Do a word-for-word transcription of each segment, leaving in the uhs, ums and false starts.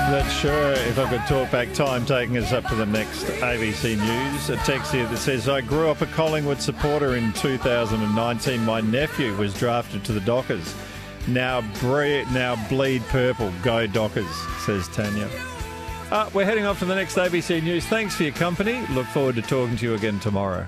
That's sure, if I could talk back time, taking us up to the next A B C News. A text here that says, I grew up a Collingwood supporter in two thousand nineteen. My nephew was drafted to the Dockers. Now, bre- now bleed purple. Go Dockers, says Tanya. Uh, we're heading off to the next A B C News. Thanks for your company. Look forward to talking to you again tomorrow.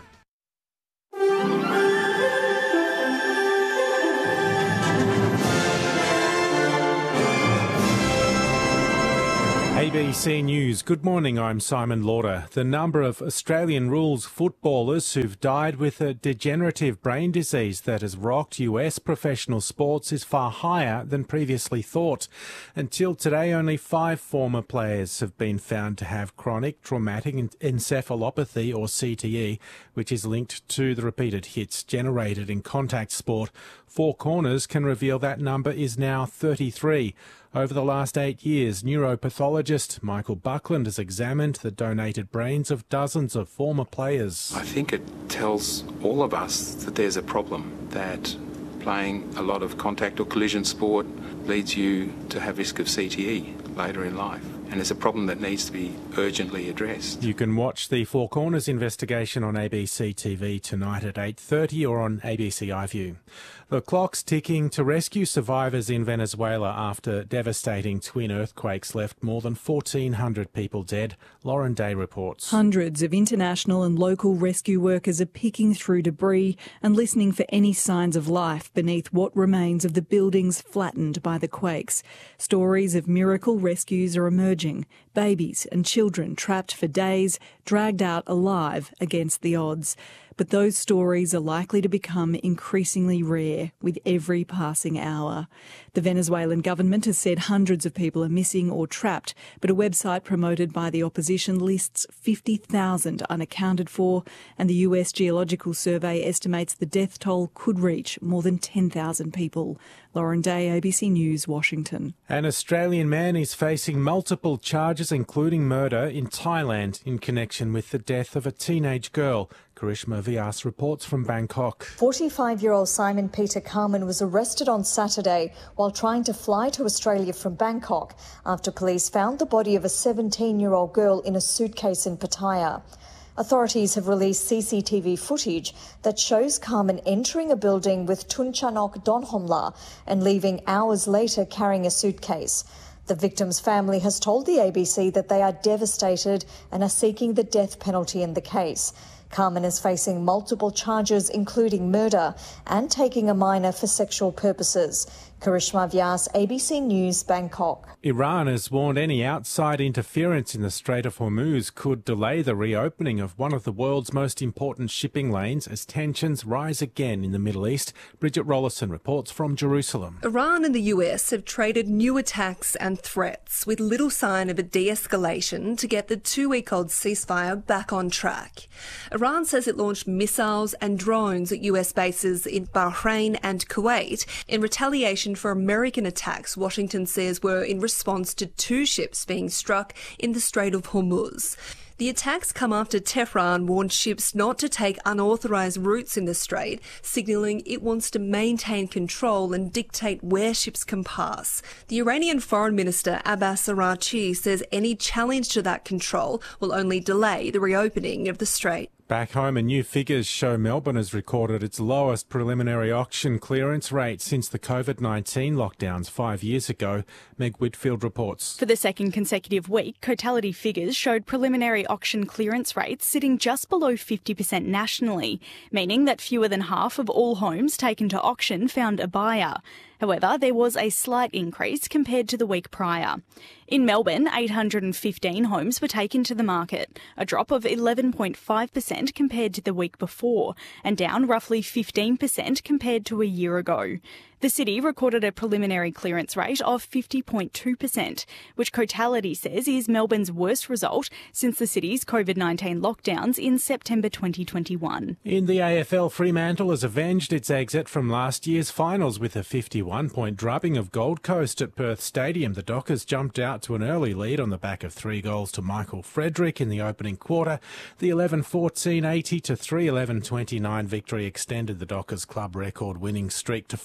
A B C News. Good morning, I'm Simon Lauder. The number of Australian rules footballers who've died with a degenerative brain disease that has rocked U S professional sports is far higher than previously thought. Until today, only five former players have been found to have chronic traumatic encephalopathy, or C T E, which is linked to the repeated hits generated in contact sport. Four Corners can reveal that number is now thirty-three. Over the last eight years, neuropathologist Michael Buckland has examined the donated brains of dozens of former players. I think it tells all of us that there's a problem, that playing a lot of contact or collision sport leads you to have risk of C T E later in life. And it's a problem that needs to be urgently addressed. You can watch the Four Corners investigation on A B C T V tonight at eight thirty or on A B C iView. The clock's ticking to rescue survivors in Venezuela after devastating twin earthquakes left more than fourteen hundred people dead. Lauren Day reports. Hundreds of international and local rescue workers are picking through debris and listening for any signs of life beneath what remains of the buildings flattened by the quakes. Stories of miracle rescues are emerging. Babies and children trapped for days, dragged out alive against the odds. But those stories are likely to become increasingly rare with every passing hour. The Venezuelan government has said hundreds of people are missing or trapped, but a website promoted by the opposition lists fifty thousand unaccounted for, and the U S Geological Survey estimates the death toll could reach more than ten thousand people. Lauren Day, A B C News, Washington. An Australian man is facing multiple charges, including murder, in Thailand in connection with the death of a teenage girl. Karishma Vyas reports from Bangkok. forty-five-year-old Simon Peter Carman was arrested on Saturday while trying to fly to Australia from Bangkok after police found the body of a seventeen-year-old girl in a suitcase in Pattaya. Authorities have released C C T V footage that shows Carman entering a building with Tunchanok Donhomla and leaving hours later carrying a suitcase. The victim's family has told the A B C that they are devastated and are seeking the death penalty in the case. Carman is facing multiple charges, including murder and taking a minor for sexual purposes. Karishma Vyas, A B C News, Bangkok. Iran has warned any outside interference in the Strait of Hormuz could delay the reopening of one of the world's most important shipping lanes as tensions rise again in the Middle East. Bridget Rollison reports from Jerusalem. Iran and the U S have traded new attacks and threats with little sign of a de-escalation to get the two-week-old ceasefire back on track. Iran says it launched missiles and drones at U S bases in Bahrain and Kuwait in retaliation for American attacks Washington says were in response to two ships being struck in the Strait of Hormuz. The attacks come after Tehran warned ships not to take unauthorised routes in the strait, signalling it wants to maintain control and dictate where ships can pass. The Iranian Foreign Minister Abbas Araghchi says any challenge to that control will only delay the reopening of the strait. Back home, and new figures show Melbourne has recorded its lowest preliminary auction clearance rate since the COVID nineteen lockdowns five years ago. Meg Whitfield reports. For the second consecutive week, Cotality figures showed preliminary auction clearance rates sitting just below fifty percent nationally, meaning that fewer than half of all homes taken to auction found a buyer. However, there was a slight increase compared to the week prior. In Melbourne, eight hundred fifteen homes were taken to the market, a drop of eleven point five percent compared to the week before, and down roughly fifteen percent compared to a year ago. The city recorded a preliminary clearance rate of fifty point two percent, which Cotality says is Melbourne's worst result since the city's COVID nineteen lockdowns in September twenty twenty-one. In the A F L, Fremantle has avenged its exit from last year's finals with a fifty-one point drubbing of Gold Coast at Perth Stadium. The Dockers jumped out to an early lead on the back of three goals to Michael Frederick in the opening quarter. The eleven fourteen eighty to three eleven twenty-nine victory extended the Dockers club record winning streak to fourteen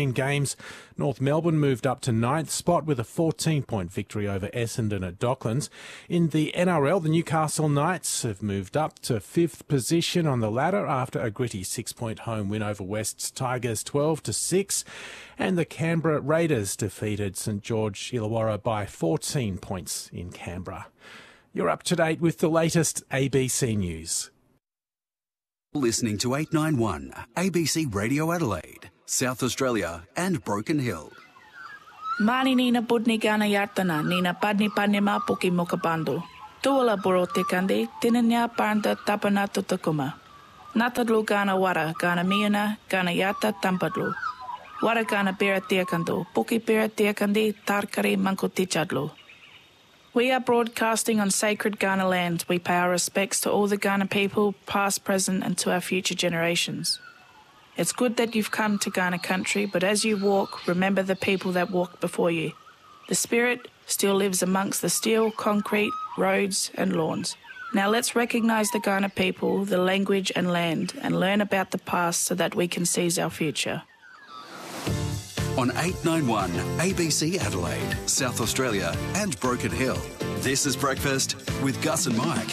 sixteen games. North Melbourne moved up to ninth spot with a fourteen-point victory over Essendon at Docklands. In the N R L, the Newcastle Knights have moved up to fifth position on the ladder after a gritty six-point home win over West's Tigers twelve to six. And the Canberra Raiders defeated St George Illawarra by fourteen points in Canberra. You're up to date with the latest A B C News. Listening to eight ninety-one A B C Radio Adelaide, South Australia and Broken Hill. Mani nina budni gana yartana, nina padni padni ma puki mokabandu. Tuala boro tekandi, tinanya parnda tapana tutakuma. Natadlu gana wara, gana miana, gana yarta tampadlu. Wara gana bera tiakandu, puki bera tiakandi, tarkari mankotichadlu. We are broadcasting on sacred Kaurna land. We pay our respects to all the Kaurna people, past, present, and to our future generations. It's good that you've come to Kaurna country, but as you walk, remember the people that walked before you. The spirit still lives amongst the steel, concrete, roads, and lawns. Now let's recognise the Kaurna people, the language and land, and learn about the past so that we can seize our future. On eight ninety-one A B C Adelaide, South Australia and Broken Hill. This is Breakfast with Gus and Mike.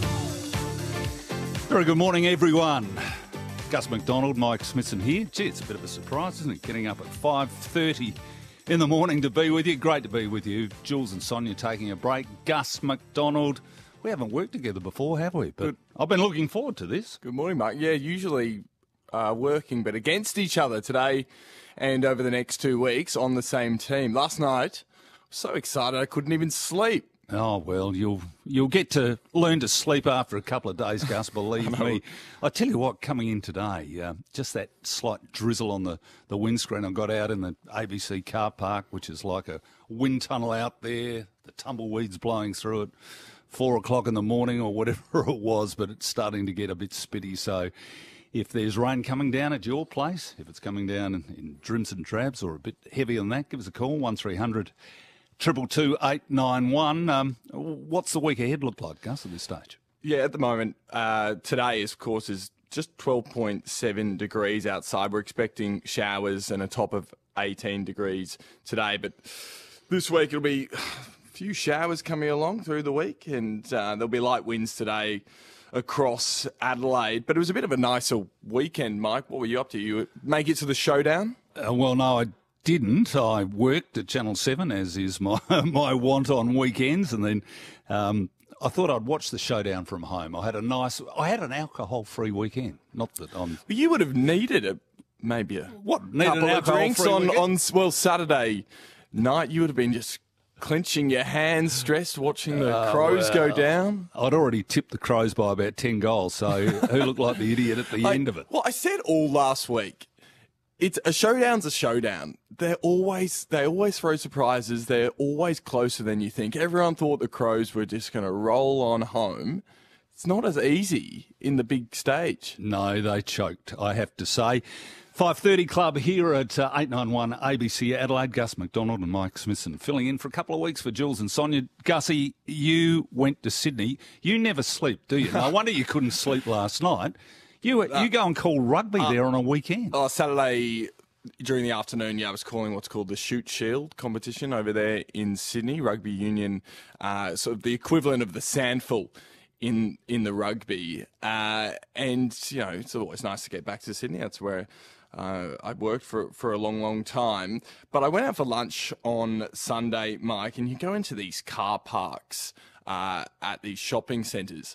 Very good morning, everyone. Gus McDonald, Mike Smithson here. Gee, it's a bit of a surprise, isn't it? Getting up at five thirty in the morning to be with you. Great to be with you. Jules and Sonia taking a break. Gus McDonald. We haven't worked together before, have we? But I've been looking forward to this. Good morning, Mike. Yeah, usually uh, working, but against each other today and over the next two weeks on the same team. Last night, I was so excited I couldn't even sleep. Oh, well, you'll you'll get to learn to sleep after a couple of days, Gus, believe me. I tell you what, coming in today, uh, just that slight drizzle on the, the windscreen. I got out in the A B C car park, which is like a wind tunnel out there, the tumbleweeds blowing through it, four o'clock in the morning or whatever it was, but it's starting to get a bit spitty, so if there's rain coming down at your place, if it's coming down in, in drims and drabs or a bit heavier than that, give us a call, one three hundred two two two eight nine one. Um, what's the week ahead look like, Gus, at this stage? Yeah, at the moment, uh, today, is, of course, is just twelve point seven degrees outside. We're expecting showers and a top of eighteen degrees today, but this week it'll be a few showers coming along through the week, and uh, there'll be light winds today across Adelaide. But it was a bit of a nicer weekend, Mike. What were you up to? You make it to the showdown? Uh, well, no, I didn't. I worked at Channel seven, as is my my want on weekends, and then um, I thought I'd watch the showdown from home. I had a nice, I had an alcohol-free weekend. Not that I'm... But you would have needed a, maybe a what, needed couple an of drinks on, weekend? on, well, Saturday night. You would have been just clenching your hands, stressed, watching the uh, Crows well, go down. I'd already tipped the Crows by about ten goals, so who looked like the idiot at the like, end of it? Well, I said all last week. It's a showdown's a showdown. They're always they always throw surprises. They're always closer than you think. Everyone thought the Crows were just going to roll on home. It's not as easy in the big stage. No, they choked, I have to say. five thirty Club here at uh, eight ninety-one A B C Adelaide. Gus McDonald and Mike Smithson filling in for a couple of weeks for Jules and Sonia. Gussie, you went to Sydney. You never sleep, do you? No wonder you couldn't sleep last night. You uh, you go and call rugby uh, there on a weekend. Oh, Saturday during the afternoon, yeah, I was calling what's called the Shoot Shield competition over there in Sydney. Rugby union, uh, sort of the equivalent of the Sandful in in the rugby. Uh, and, you know, it's always nice to get back to Sydney. That's where uh, I worked for, for a long, long time. But I went out for lunch on Sunday, Mike, and you go into these car parks uh, at these shopping centres.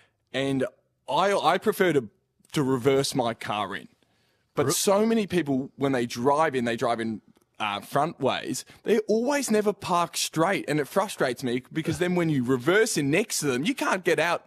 And I I prefer to to reverse my car in. But so many people, when they drive in, they drive in uh, front ways. They always never park straight, and it frustrates me because then when you reverse in next to them, you can't get out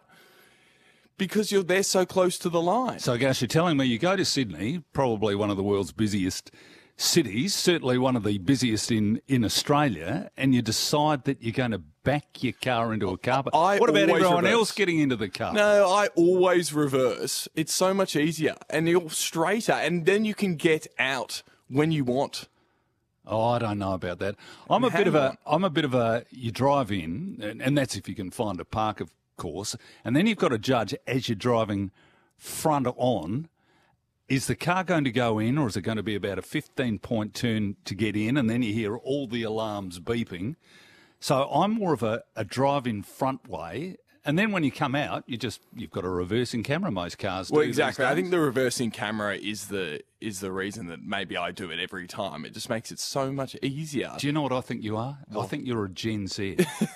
because you're there so close to the line. So, Gus, you're telling me you go to Sydney, probably one of the world's busiest cities, certainly one of the busiest in, in Australia, and you decide that you're going to back your car into a car park. I what about everyone reverse. else getting into the car? No, I always reverse. It's so much easier, and you're straighter, and then you can get out when you want. Oh, I don't know about that. I'm a bit of a. I'm a bit of a. You drive in, and, and that's if you can find a park, of course, and then you've got to judge as you're driving front on. is the car going to go in, or is it going to be about a fifteen-point turn to get in, and then you hear all the alarms beeping? So I'm more of a, a drive-in front way, and then when you come out, you just you've got a reversing camera. Most cars do. Well, exactly. I think the reversing camera is the is the reason that maybe I do it every time. It just makes it so much easier. Do you know what I think you are? What? I think you're a Gen Z.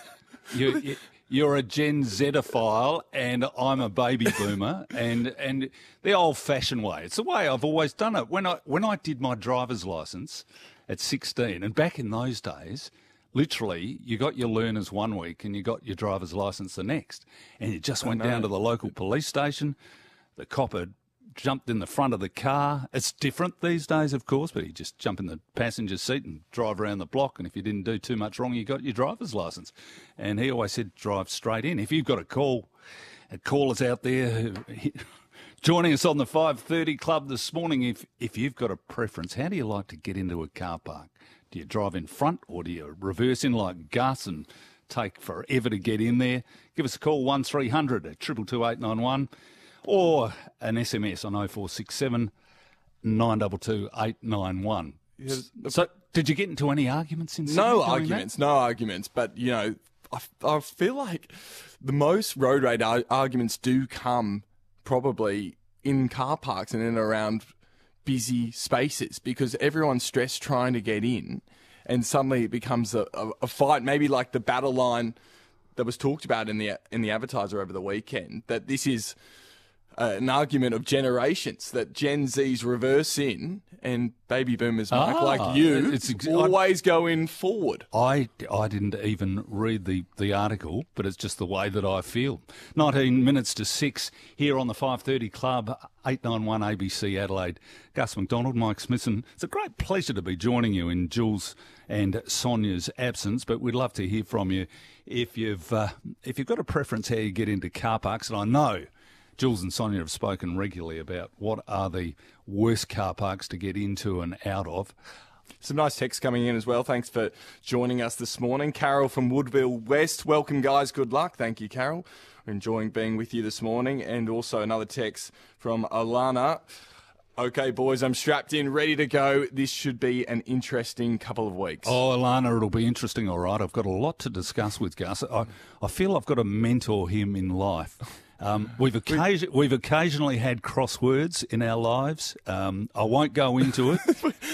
you, you, You're a Gen Zedophile and I'm a baby boomer, and, and the old-fashioned way. It's the way I've always done it. When I when I did my driver's licence at sixteen, and back in those days, literally, you got your learners one week and you got your driver's licence the next, and you just went down to the local police station. The cop had jumped in the front of the car. It's different these days, of course, but you just jump in the passenger seat and drive around the block, and if you didn't do too much wrong, you got your driver's licence. And he always said, drive straight in. If you've got a call, a callers out there joining us on the five thirty Club this morning, if, if you've got a preference, how do you like to get into a car park? Do you drive in front, or do you reverse in like Gus and take forever to get in there? Give us a call, one three hundred at two two two eight nine one. Or an S M S on oh four six seven, nine two two, eight nine one. Yeah, so, did you get into any arguments in Sydney? No arguments, no arguments. But, you know, I, I feel like the most road rage ar- arguments do come probably in car parks and in and around busy spaces, because everyone's stressed trying to get in, and suddenly it becomes a, a, a fight, maybe like the battle line that was talked about in the in the advertiser over the weekend, that this is Uh, an argument of generations, that Gen Z's reverse in and baby boomers, Mark, ah, like you, it's ex- always go in forward. I, I didn't even read the, the article, but it's just the way that I feel. nineteen minutes to six here on the five thirty Club, eight nine one A B C Adelaide. Gus McDonald, Mike Smithson. It's a great pleasure to be joining you in Jules and Sonia's absence, but we'd love to hear from you if you've uh, if you've got a preference how you get into car parks. And I know Jules and Sonia have spoken regularly about what are the worst car parks to get into and out of. Some nice texts coming in as well. Thanks for joining us this morning. Carol from Woodville West. Welcome, guys. Good luck. Thank you, Carol. We're enjoying being with you this morning. And also another text from Alana. Okay, boys, I'm strapped in, ready to go. This should be an interesting couple of weeks. Oh, Alana, it'll be interesting, all right. I've got a lot to discuss with Gus. I, I feel I've got to mentor him in life. Um, we've, occasion- we've occasionally had crosswords in our lives. Um, I won't go into it,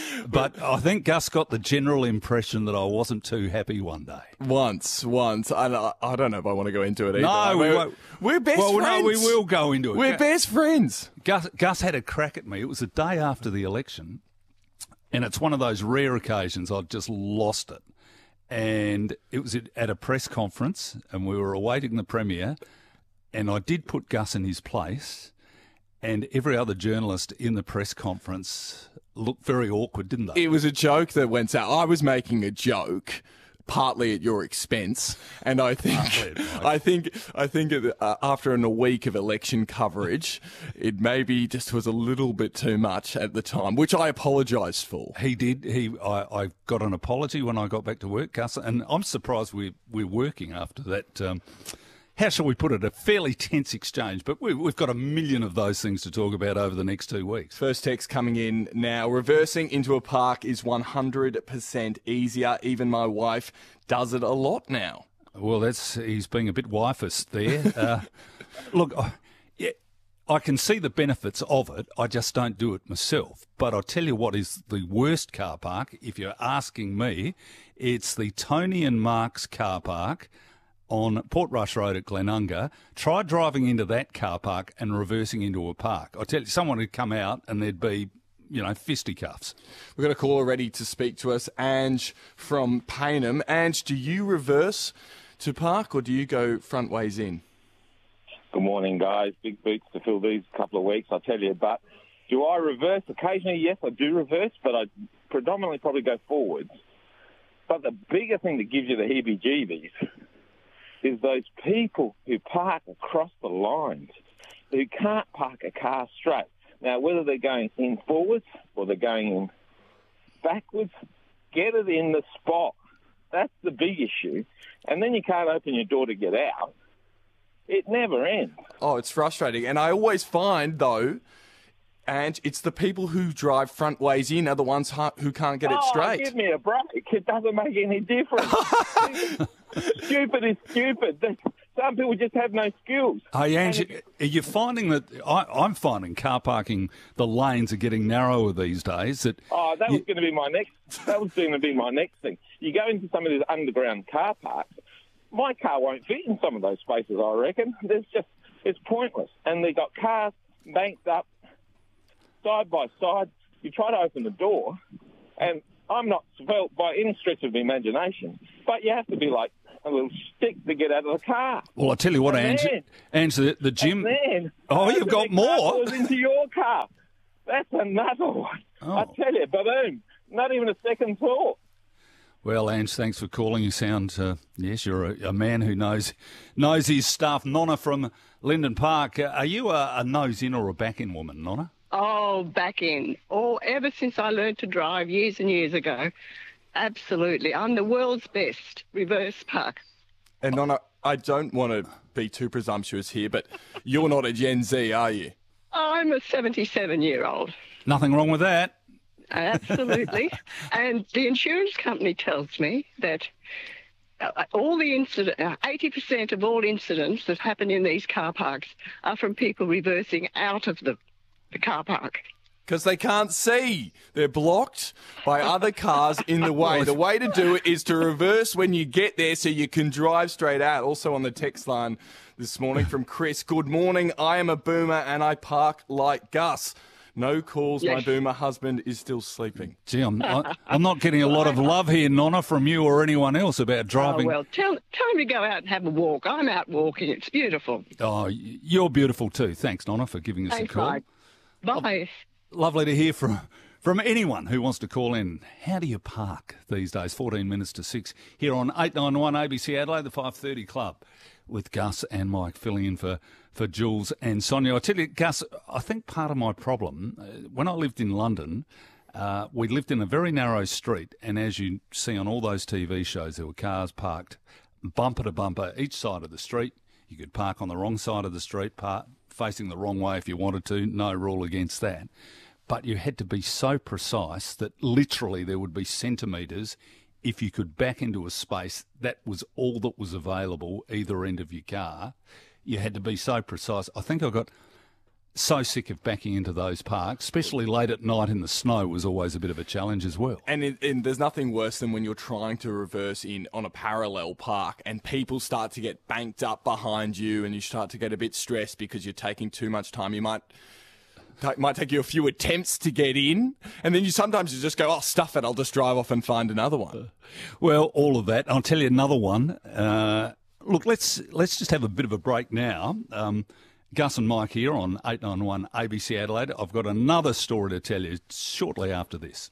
but I think Gus got the general impression that I wasn't too happy one day. Once, once. I, I don't know if I want to go into it either. No, we we're, won't. We're best well, friends. No, we will go into it. We're best friends. Gus, Gus had a crack at me. It was the day after the election, and it's one of those rare occasions I've just lost it. And it was at a press conference, and we were awaiting the Premier. And I did put Gus in his place, and every other journalist in the press conference looked very awkward, didn't they? It was a joke that went out. I was making a joke, partly at your expense, and I think, I think, I think uh, after a week of election coverage, it maybe just was a little bit too much at the time, which I apologised for. He did. He, I, I got an apology when I got back to work, Gus, and I'm surprised we we're working after that. Um, How shall we put it? A fairly tense exchange, but we, we've got a million of those things to talk about over the next two weeks. First text coming in now. Reversing into a park is one hundred percent easier. Even my wife does it a lot now. Well, that's he's being a bit wifist there. uh, look, I, yeah, I can see the benefits of it. I just don't do it myself. But I'll tell you what is the worst car park, if you're asking me, it's the Tony and Mark's car park on Portrush Road at Glenunga. Try driving into that car park and reversing into a park. I tell you, someone would come out and there'd be, you know, fisticuffs. We've got a caller ready to speak to us, Ange from Payneham. Ange, do you reverse to park or do you go front ways in? Good morning, guys. Big boots to fill these couple of weeks, I'll tell you. But do I reverse? Occasionally, yes, I do reverse, but I predominantly probably go forwards. But the bigger thing that gives you the heebie-jeebies is those people who park across the lines, who can't park a car straight. Now, whether they're going in forwards or they're going in backwards, get it in the spot. That's the big issue. And then you can't open your door to get out. It never ends. Oh, it's frustrating. And I always find, though, And it's the people who drive front ways in are the ones who can't get it oh, straight. Give me a break. It doesn't make any difference. Stupid is stupid. Some people just have no skills. Hey, Ange, are you finding that... I, I'm finding car parking, the lanes are getting narrower these days. That oh, that you, was going to be my next... That was going to be my next thing. You go into some of these underground car parks, my car won't fit in some of those spaces, I reckon. There's just... It's pointless. And they've got cars banked up side by side. You try to open the door, and I'm not svelte by any stretch of the imagination, but you have to be like a little stick to get out of the car. Well, I tell you what, and Ange, then, Ange, the, the gym... Then, oh, you've got more? Into your car. That's another one. Oh. I tell you, boom, not even a second thought. Well, Ange, thanks for calling. You sound, uh, yes, you're a, a man who knows knows his stuff. Nonna from Linden Park. Uh, are you a, a nose-in or a back-in woman, Nonna? Oh, back in. Oh, ever since I learned to drive years and years ago. Absolutely. I'm the world's best reverse park. And Nonna, I don't want to be too presumptuous here, but you're not a Gen Z, are you? I'm a seventy-seven-year-old. Nothing wrong with that. Absolutely. And the insurance company tells me that uh, all the incident, uh, eighty percent of all incidents that happen in these car parks are from people reversing out of the, the car park. Because they can't see. They're blocked by other cars in the way. The way to do it is to reverse when you get there so you can drive straight out. Also on the text line this morning from Chris. Good morning. I am a boomer and I park like Gus. No calls. Yes. My boomer husband is still sleeping. Gee, I'm, I, I'm not getting a lot of love here, Nonna, from you or anyone else about driving. Oh, well, tell, tell him to go out and have a walk. I'm out walking. It's beautiful. Oh, you're beautiful too. Thanks, Nonna, for giving us Thanks, a call. Mike. Bye. Lovely to hear from from anyone who wants to call in. How do you park these days? fourteen minutes to six here on eight ninety-one A B C Adelaide, the five thirty Club, with Gus and Mike filling in for, for Jules and Sonia. I tell you, Gus, I think part of my problem, uh, when I lived in London, uh, we lived in a very narrow street, and as you see on all those T V shows, there were cars parked bumper to bumper each side of the street. You could park on the wrong side of the street, park facing the wrong way if you wanted to, no rule against that. But you had to be so precise that literally there would be centimetres. If you could back into a space, that was all that was available, either end of your car. You had to be so precise. I think I got so sick of backing into those parks, especially late at night in the snow was always a bit of a challenge as well. And, it, and there's nothing worse than when you're trying to reverse in on a parallel park and people start to get banked up behind you and you start to get a bit stressed because you're taking too much time. You might... It might take you a few attempts to get in, and then you sometimes you just go, oh, stuff it, I'll just drive off and find another one. Well, all of that. I'll tell you another one. Uh, look, let's let's just have a bit of a break now. Um, Gus and Mike here on eight ninety-one A B C Adelaide. I've got another story to tell you shortly after this.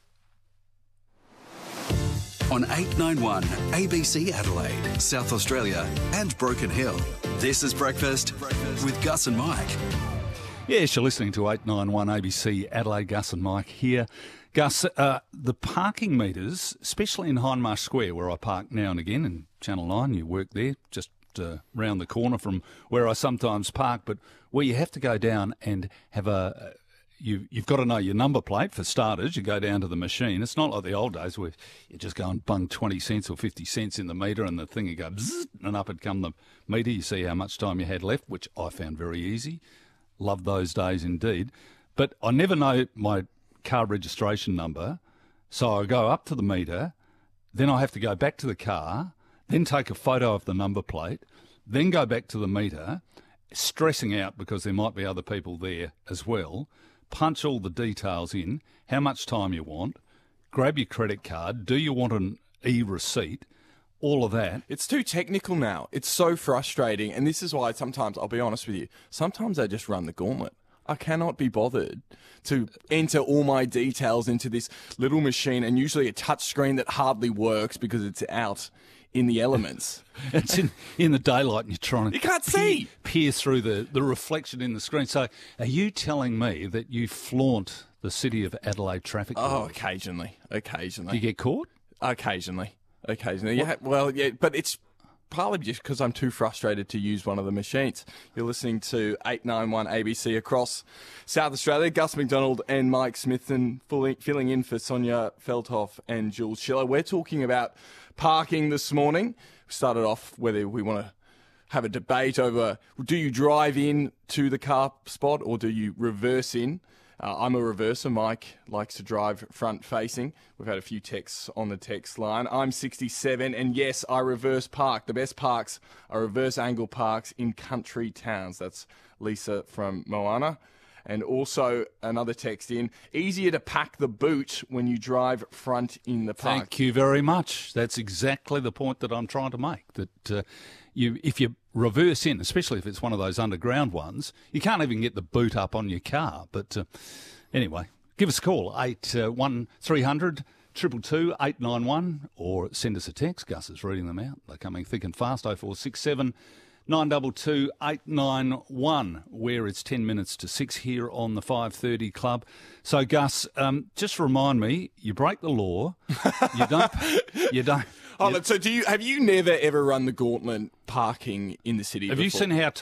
On eight ninety-one A B C Adelaide, South Australia and Broken Hill. This is Breakfast, Breakfast. with Gus and Mike. Yes, you're listening to eight ninety-one A B C Adelaide. Gus and Mike here. Gus, uh, the parking meters, especially in Hindmarsh Square, where I park now and again, and Channel nine, you work there, just uh, round the corner from where I sometimes park, but where you have to go down and have a... You, you've got to know your number plate for starters. You go down to the machine. It's not like the old days where you just go and bung twenty cents or fifty cents in the meter and the thing you go bzzz, and up would come the meter. You see how much time you had left, which I found very easy. Love those days indeed. But I never know my car registration number, so I go up to the meter, then I have to go back to the car, then take a photo of the number plate, then go back to the meter, stressing out because there might be other people there as well, punch all the details in, how much time you want, grab your credit card, do you want an e-receipt, all of that. It's too technical now. It's so frustrating. And this is why sometimes, I'll be honest with you, sometimes I just run the gauntlet. I cannot be bothered to enter all my details into this little machine, and usually a touch screen that hardly works because it's out in the elements. It's in, in the daylight and you're trying to you can't peer, see. peer through the, the reflection in the screen. So are you telling me that you flaunt the City of Adelaide traffic laws? Oh, occasionally. Occasionally. Do you get caught? Occasionally. Occasionally. Yeah, well, yeah, but it's partly just because I'm too frustrated to use one of the machines. You're listening to eight ninety-one A B C across South Australia. Gus McDonald and Mike Smithson filling in for Sonia Feldhoff and Jules Schiller. We're talking about parking this morning. We started off whether we want to have a debate over, do you drive in to the car spot or do you reverse in? Uh, I'm a reverser. Mike likes to drive front-facing. We've had a few texts on the text line. I'm sixty-seven, and yes, I reverse park. The best parks are reverse angle parks in country towns. That's Lisa from Moana. And also another text in, easier to pack the boot when you drive front in the park. Thank you very much. That's exactly the point that I'm trying to make, that uh, you, if you reverse in, especially if it's one of those underground ones, you can't even get the boot up on your car. But uh, anyway, give us a call, eight one three hundred, two two two, eight nine one, or send us a text. Gus is reading them out. They're coming thick and fast, oh four six seven, nine two two, eight nine one, where it's ten minutes to six here on the five thirty Club. So, Gus, um, just remind me, you break the law, you don't... you don't Oh, so do you have you never ever run the gauntlet parking in the city Have before? you seen how